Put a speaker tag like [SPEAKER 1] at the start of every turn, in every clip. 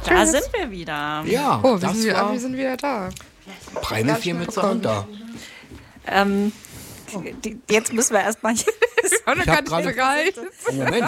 [SPEAKER 1] Da sind wir wieder.
[SPEAKER 2] Ja,
[SPEAKER 3] Oh,
[SPEAKER 2] das
[SPEAKER 3] wir sind wieder da.
[SPEAKER 2] Preine viel mit zur Hand da.
[SPEAKER 1] Jetzt müssen wir erstmal.
[SPEAKER 3] Ich habe
[SPEAKER 2] Moment.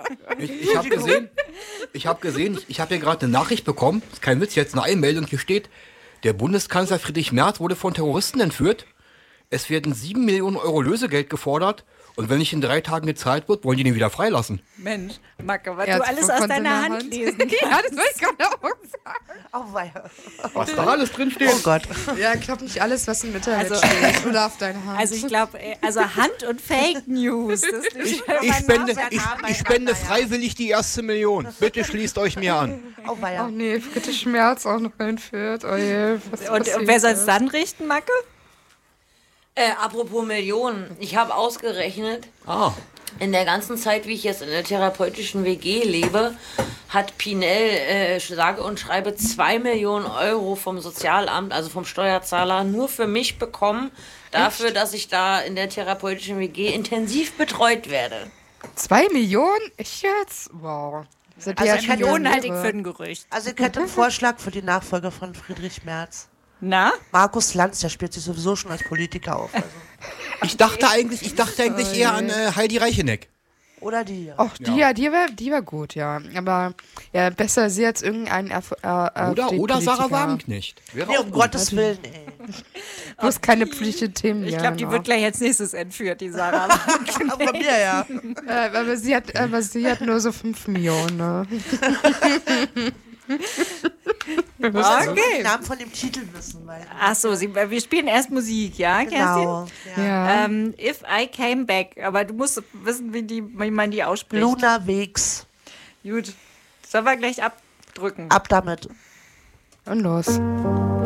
[SPEAKER 2] Ich habe hier gerade eine Nachricht bekommen. Das ist kein Witz, jetzt eine Einmeldung. Hier steht, der Bundeskanzler Friedrich Merz wurde von Terroristen entführt. Es werden 7 Millionen Euro Lösegeld gefordert. Und wenn nicht in 3 Tagen gezahlt wird, wollen die den wieder freilassen.
[SPEAKER 1] Mensch, Macke, was du alles aus deiner Hand lesen kannst.
[SPEAKER 3] Ja, das wollte ich gerade auch sagen.
[SPEAKER 4] Oh, weia.
[SPEAKER 2] Was da alles drin steht.
[SPEAKER 4] Oh Gott.
[SPEAKER 3] Ja, ich glaube nicht alles, was im Internet steht. Oder auf deine Hand.
[SPEAKER 1] Also ich glaube, Hand und Fake News. Das
[SPEAKER 2] Ich spende freiwillig die erste Million. Bitte schließt euch mir an.
[SPEAKER 4] Oh, weia.
[SPEAKER 3] Oh nee, Friedrich Schmerz auch noch entführt. Oh je,
[SPEAKER 1] und wer soll es dann richten, Macke?
[SPEAKER 5] Apropos Millionen, ich habe ausgerechnet, in der ganzen Zeit, wie ich jetzt in der therapeutischen WG lebe, hat Pinel, sage und schreibe, 2 Millionen Euro vom Sozialamt, also vom Steuerzahler, nur für mich bekommen, dafür, dass ich da in der therapeutischen WG intensiv betreut werde.
[SPEAKER 3] 2 Millionen? Ich jetzt? Wow.
[SPEAKER 4] Also
[SPEAKER 1] Millionen halte ich für ein Gerücht.
[SPEAKER 4] Also ich hätte einen Vorschlag für die Nachfolger von Friedrich Merz.
[SPEAKER 1] Na?
[SPEAKER 4] Markus Lanz, der spielt sich sowieso schon als Politiker auf. Also.
[SPEAKER 2] Ich dachte eigentlich eher an Heidi Reicheneck.
[SPEAKER 4] Oder die, ja.
[SPEAKER 3] Ach, die war gut, ja. Aber ja, besser sie als irgendein
[SPEAKER 2] Oder Sarah Wagenknecht.
[SPEAKER 4] Nee, um Gottes Willen, ey.
[SPEAKER 3] Bloß keine politischen Themen.
[SPEAKER 1] Ich glaube, die wird gleich als nächstes entführt, die Sarah.
[SPEAKER 4] Aber von mir, ja.
[SPEAKER 3] Aber sie hat nur so 5 Millionen, ne?
[SPEAKER 4] Okay. Den Namen von dem Titel wissen.
[SPEAKER 1] Achso, wir spielen erst Musik, ja,
[SPEAKER 4] genau.
[SPEAKER 1] Kerstin? Ja. If I Came Back, aber du musst wissen, wie man die ausspricht.
[SPEAKER 4] Luna Wegs.
[SPEAKER 1] Gut, sollen wir gleich abdrücken?
[SPEAKER 4] Ab damit.
[SPEAKER 3] Und los.